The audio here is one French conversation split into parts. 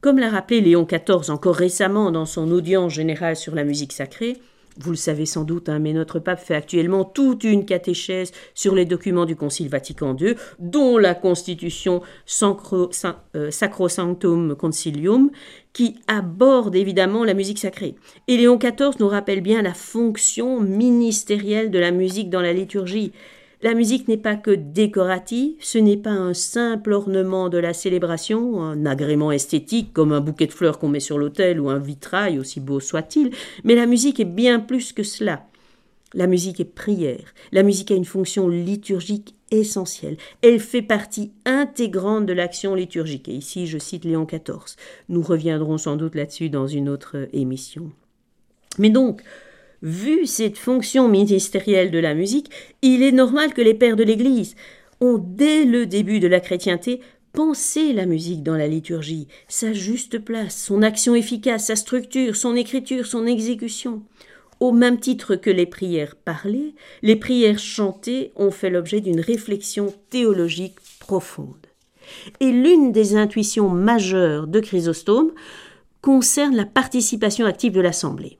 Comme l'a rappelé Léon XIV encore récemment dans son audience générale sur la musique sacrée, vous le savez sans doute, mais notre pape fait actuellement toute une catéchèse sur les documents du Concile Vatican II, dont la Constitution Sacrosanctum Concilium, qui aborde évidemment la musique sacrée. Et Léon XIV nous rappelle bien la fonction ministérielle de la musique dans la liturgie. La musique n'est pas que décorative, ce n'est pas un simple ornement de la célébration, un agrément esthétique comme un bouquet de fleurs qu'on met sur l'autel ou un vitrail, aussi beau soit-il, mais la musique est bien plus que cela. La musique est prière, la musique a une fonction liturgique essentielle, elle fait partie intégrante de l'action liturgique, et ici je cite Léon XIV. Nous reviendrons sans doute là-dessus dans une autre émission. Mais donc, vu cette fonction ministérielle de la musique, il est normal que les pères de l'Église ont, dès le début de la chrétienté, pensé la musique dans la liturgie, sa juste place, son action efficace, sa structure, son écriture, son exécution. Au même titre que les prières parlées, les prières chantées ont fait l'objet d'une réflexion théologique profonde. Et l'une des intuitions majeures de Chrysostome concerne la participation active de l'Assemblée.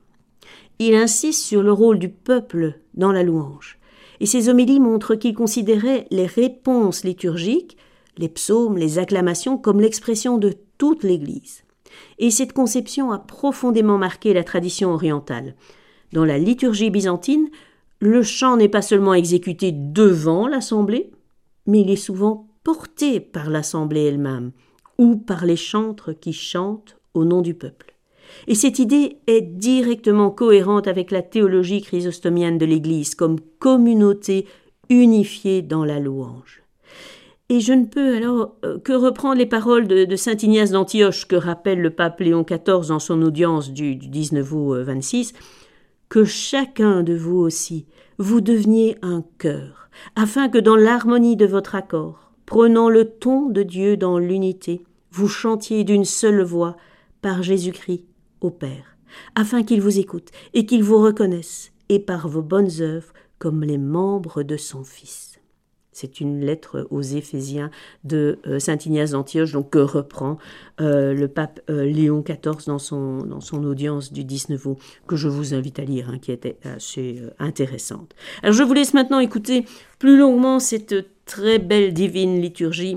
Il insiste sur le rôle du peuple dans la louange. Et ses homélies montrent qu'il considérait les réponses liturgiques, les psaumes, les acclamations, comme l'expression de toute l'Église. Et cette conception a profondément marqué la tradition orientale. Dans la liturgie byzantine, le chant n'est pas seulement exécuté devant l'assemblée, mais il est souvent porté par l'assemblée elle-même, ou par les chantres qui chantent au nom du peuple. Et cette idée est directement cohérente avec la théologie chrysostomienne de l'Église comme communauté unifiée dans la louange. Et je ne peux alors que reprendre les paroles de saint Ignace d'Antioche que rappelle le pape Léon XIV dans son audience du 19 août 26, que chacun de vous aussi, vous deveniez un chœur, afin que dans l'harmonie de votre accord, prenant le ton de Dieu dans l'unité, vous chantiez d'une seule voix par Jésus-Christ au Père, afin qu'il vous écoute et qu'il vous reconnaisse, et par vos bonnes œuvres comme les membres de son Fils. C'est une lettre aux Éphésiens de saint Ignace d'Antioche, donc que reprend le pape Léon XIV dans son audience du 19 août, que je vous invite à lire, qui était assez intéressante. Alors je vous laisse maintenant écouter plus longuement cette très belle divine liturgie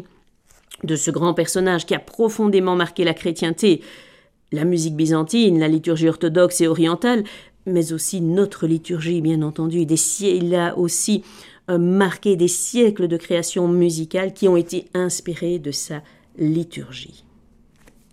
de ce grand personnage qui a profondément marqué la chrétienté, la musique byzantine, la liturgie orthodoxe et orientale, mais aussi notre liturgie, bien entendu. Il a aussi marqué des siècles de création musicale qui ont été inspirés de sa liturgie.